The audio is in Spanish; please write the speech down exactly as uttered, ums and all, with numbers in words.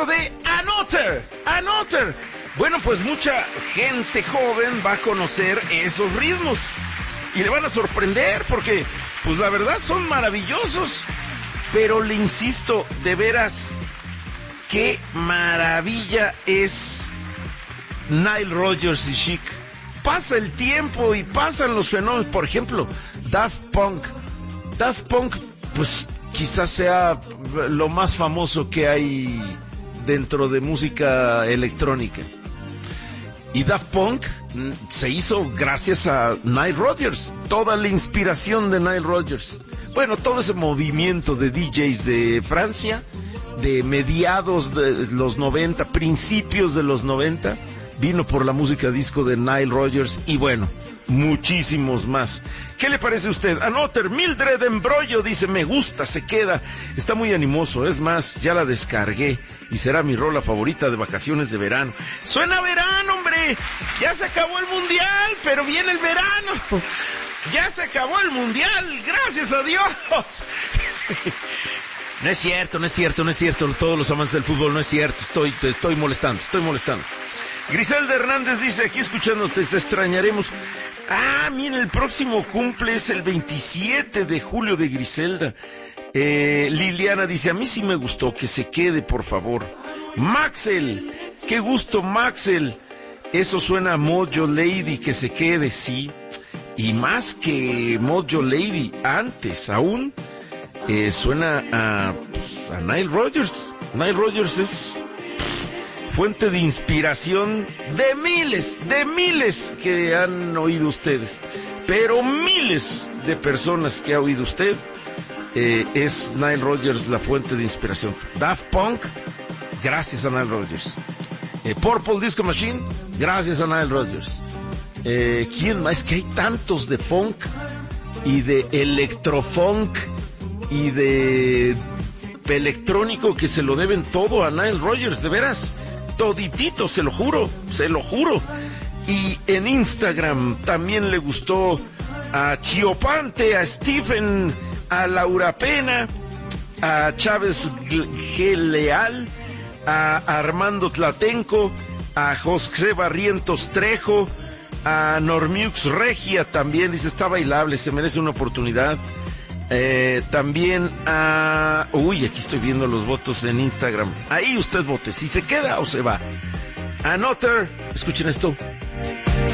esto de Another, Another. Bueno, pues mucha gente joven va a conocer esos ritmos y le van a sorprender porque, pues la verdad son maravillosos. Pero le insisto, de veras, qué maravilla es Nile Rodgers y Chic. Pasa el tiempo y pasan los fenómenos. Por ejemplo, Daft Punk. Daft Punk, pues quizás sea lo más famoso que hay dentro de música electrónica. Y Daft Punk se hizo gracias a Nile Rodgers. Toda la inspiración de Nile Rodgers. Bueno, todo ese movimiento de D Js de Francia, de mediados de los noventa, principios de los noventa, vino por la música disco de Nile Rodgers y bueno, muchísimos más. ¿Qué le parece a usted? Another, Mildred Embrollo dice, me gusta, se queda, está muy animoso, es más, ya la descargué y será mi rola favorita de vacaciones de verano. ¡Suena a verano, hombre! Ya se acabó el mundial, pero viene el verano. Ya se acabó el mundial, gracias a Dios. No es cierto, no es cierto, no es cierto, todos los amantes del fútbol, no es cierto, estoy, te estoy molestando, estoy molestando. Griselda Hernández dice, aquí escuchándote, te extrañaremos. Ah, mira, el próximo cumple es el veintisiete de julio de Griselda. Eh, Liliana dice, a mí sí me gustó, que se quede, por favor. Maxel, qué gusto, Maxel. Eso suena a Mojo Lady, que se quede, sí. Y más que Mojo Lady, antes aún, eh, suena a, pues, a Nile Rodgers. Nile Rodgers es fuente de inspiración de miles, de miles que han oído ustedes. Pero miles de personas que ha oído usted, eh, es Nile Rodgers la fuente de inspiración. Daft Punk, gracias a Nile Rodgers. Eh, Purple Disco Machine, gracias a Nile Rodgers. Eh, ¿Quién más? Es que hay tantos de funk y de electrofunk y de electrónico que se lo deben todo a Nile Rodgers, de veras. Toditito, se lo juro, se lo juro. Y en Instagram también le gustó a Chiopante, a Stephen, a Laura Pena, a Chávez G. Leal, a Armando Tlatenco, a José Barrientos Trejo, a Normiux Regia también, dice, está bailable, se merece una oportunidad. Eh, también a... Uy, aquí estoy viendo los votos en Instagram. Ahí usted vote, si se queda o se va. Another, escuchen esto.